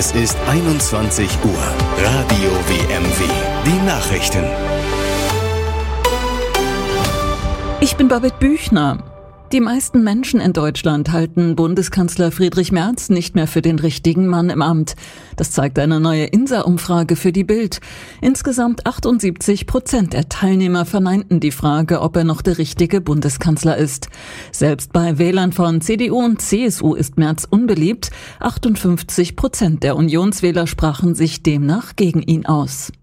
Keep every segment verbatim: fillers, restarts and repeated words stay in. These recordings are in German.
Es ist einundzwanzig Uhr. Radio W M W. Die Nachrichten. Ich bin Babette Büchner. Die meisten Menschen in Deutschland halten Bundeskanzler Friedrich Merz nicht mehr für den richtigen Mann im Amt. Das zeigt eine neue INSA-Umfrage für die Bild. Insgesamt achtundsiebzig Prozent der Teilnehmer verneinten die Frage, ob er noch der richtige Bundeskanzler ist. Selbst bei Wählern von C D U und C S U ist Merz unbeliebt. achtundfünfzig Prozent der Unionswähler sprachen sich demnach gegen ihn aus.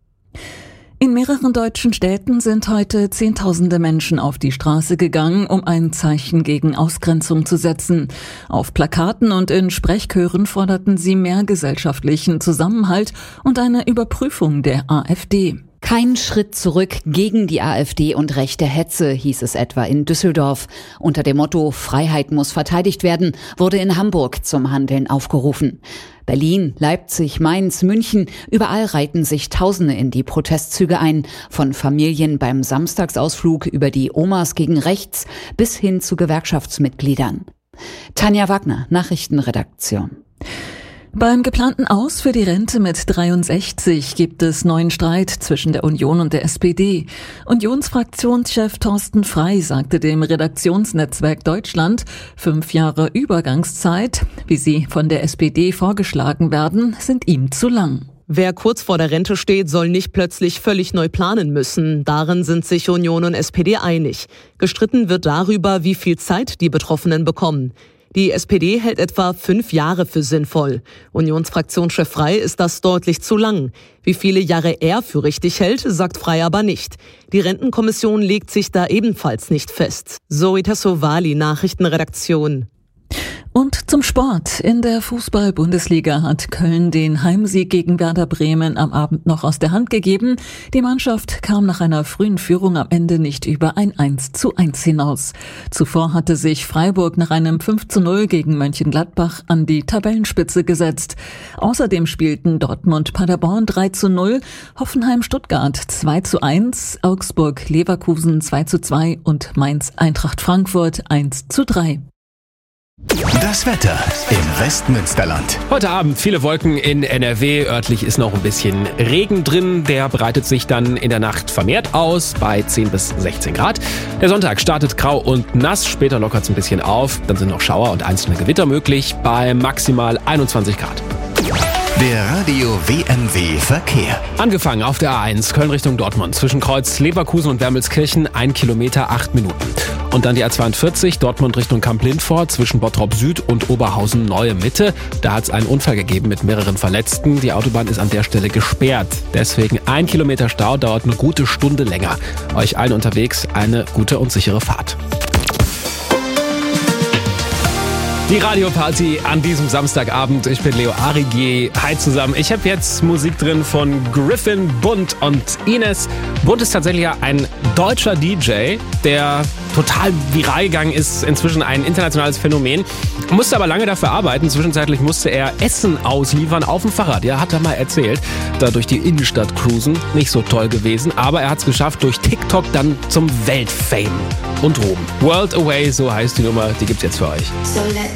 In mehreren deutschen Städten sind heute Zehntausende Menschen auf die Straße gegangen, um ein Zeichen gegen Ausgrenzung zu setzen. Auf Plakaten und in Sprechchören forderten sie mehr gesellschaftlichen Zusammenhalt und eine Überprüfung der AfD. Kein Schritt zurück gegen die AfD und rechte Hetze, hieß es etwa in Düsseldorf. Unter dem Motto Freiheit muss verteidigt werden, wurde in Hamburg zum Handeln aufgerufen. Berlin, Leipzig, Mainz, München, überall reihten sich Tausende in die Protestzüge ein. Von Familien beim Samstagsausflug über die Omas gegen rechts bis hin zu Gewerkschaftsmitgliedern. Tanja Wagner, Nachrichtenredaktion. Beim geplanten Aus für die Rente mit dreiundsechzig gibt es neuen Streit zwischen der Union und der S P D. Unionsfraktionschef Thorsten Frey sagte dem Redaktionsnetzwerk Deutschland, fünf Jahre Übergangszeit, wie sie von der S P D vorgeschlagen werden, sind ihm zu lang. Wer kurz vor der Rente steht, soll nicht plötzlich völlig neu planen müssen. Darin sind sich Union und S P D einig. Gestritten wird darüber, wie viel Zeit die Betroffenen bekommen. Die S P D hält etwa fünf Jahre für sinnvoll. Unionsfraktionschef Frey ist das deutlich zu lang. Wie viele Jahre er für richtig hält, sagt Frey aber nicht. Die Rentenkommission legt sich da ebenfalls nicht fest. Zoe Tassovali, Nachrichtenredaktion. Und zum Sport. In der Fußball-Bundesliga hat Köln den Heimsieg gegen Werder Bremen am Abend noch aus der Hand gegeben. Die Mannschaft kam nach einer frühen Führung am Ende nicht über ein eins zu eins hinaus. Zuvor hatte sich Freiburg nach einem fünf zu null gegen Mönchengladbach an die Tabellenspitze gesetzt. Außerdem spielten Dortmund-Paderborn drei zu null, Hoffenheim-Stuttgart zwei zu eins, Augsburg-Leverkusen zwei zu zwei und Mainz-Eintracht Frankfurt eins zu drei. Das Wetter im Westmünsterland. Heute Abend viele Wolken in N R W. Örtlich ist noch ein bisschen Regen drin. Der breitet sich dann in der Nacht vermehrt aus bei zehn bis sechzehn Grad. Der Sonntag startet grau und nass. Später lockert es ein bisschen auf. Dann sind noch Schauer und einzelne Gewitter möglich bei maximal einundzwanzig Grad. Der Radio W M W Verkehr. Angefangen auf der A eins Köln Richtung Dortmund. Zwischen Kreuz Leverkusen und Wermelskirchen ein Kilometer, acht Minuten. Und dann die A zweiundvierzig Dortmund Richtung Kamp-Lindfort zwischen Bottrop Süd und Oberhausen Neue Mitte. Da hat es einen Unfall gegeben mit mehreren Verletzten. Die Autobahn ist an der Stelle gesperrt. Deswegen ein Kilometer Stau, dauert eine gute Stunde länger. Euch allen unterwegs eine gute und sichere Fahrt. Die Radioparty an diesem Samstagabend. Ich bin Leo Arigier. Hi zusammen. Ich habe jetzt Musik drin von Griffin, Bund und Ines. Bund ist tatsächlich ein deutscher D J, der total viral gegangen ist, inzwischen ein internationales Phänomen. Musste aber lange dafür arbeiten. Zwischenzeitlich musste er Essen ausliefern auf dem Fahrrad. Ja, hat er mal erzählt. Da durch die Innenstadt cruisen. Nicht so toll gewesen. Aber er hat es geschafft, durch TikTok dann zum Weltfame und Ruhm. World Away, so heißt die Nummer. Die gibt's jetzt für euch.